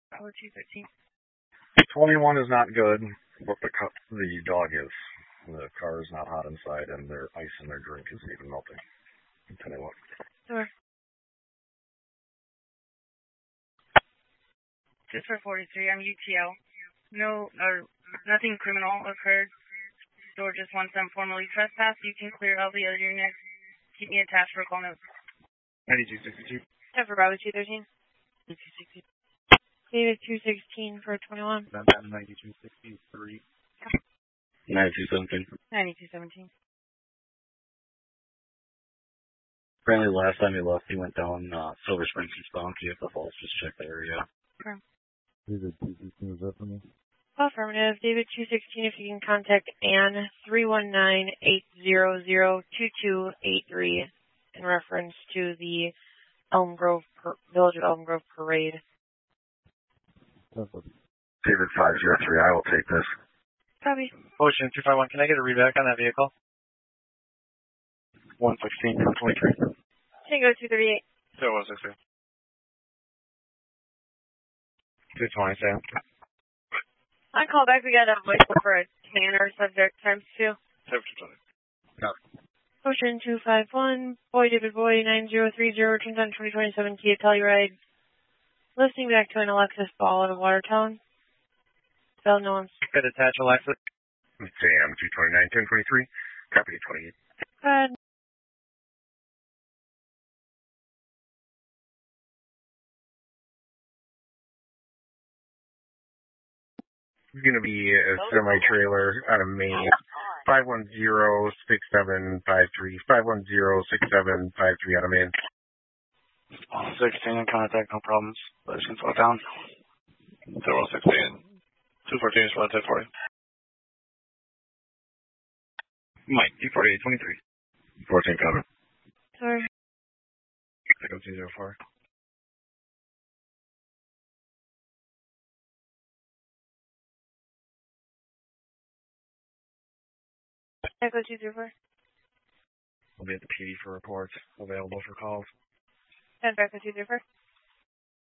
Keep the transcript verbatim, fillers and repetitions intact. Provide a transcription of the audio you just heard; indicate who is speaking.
Speaker 1: Bravo two thirteen.
Speaker 2: twenty-one is not good, but the, the dog is. The car is not hot inside, and their ice in their drink isn't even melting. ten one.
Speaker 1: Sure. Just for forty-three, I'm U T L. No, or nothing criminal occurred. Door just wants some formally trespass. You can clear all the other units. Keep me attached for a call note.
Speaker 2: ninety-two sixty-two.
Speaker 1: Ten for Bravo two thirteen.
Speaker 3: ninety-two sixty.
Speaker 1: David two sixteen for twenty-one.
Speaker 3: ninety-two sixty-three.
Speaker 2: ninety-two seventeen.
Speaker 1: ninety-two seventeen.
Speaker 2: Apparently last time he left, he went down uh, Silver Springs and Spawn Key at the falls. Just check the area.
Speaker 1: Okay.
Speaker 4: David two sixteen, is that for me?
Speaker 1: Affirmative. David two sixteen, if you can contact Ann three one nine, eight zero zero, two two eight three in reference to the Elm Grove, per Village of Elm Grove Parade.
Speaker 2: David five zero three, I will take this.
Speaker 1: Copy.
Speaker 3: Ocean two five one, can I get a reback on that vehicle? one sixteen, twenty-three.
Speaker 1: Tango two thirty-eight.
Speaker 3: So one sixty.
Speaker 2: two twenty, Sam.
Speaker 1: I call back. We got a voicemail for a Tanner subject times two.
Speaker 3: seven twenty.
Speaker 2: No.
Speaker 1: Ocean two five one, Boy David Boy nine zero three zero, returns on twenty twenty-seven Kia Telluride. Listening back to an Alexis Ball out of Watertown. Spell no one's.
Speaker 3: Could attach Alexis.
Speaker 2: Sam two twenty-nine, ten twenty-three. Copy twenty-eight.
Speaker 1: Good.
Speaker 2: It's going to be a semi-trailer out of Maine. five one zero, six seven five three. five one zero, six seven five three out of Maine.
Speaker 3: sixteen in contact, no problems. Let's can slow down. zero sixteen. two fourteen is one ten forty.
Speaker 2: Mike, two forty-eight, twenty-three. fourteen cover.
Speaker 1: Sorry.
Speaker 2: Echo two zero four.
Speaker 1: Echo two zero four.
Speaker 2: We'll be at the P D for reports. Available for calls.
Speaker 1: ten Echo two zero four.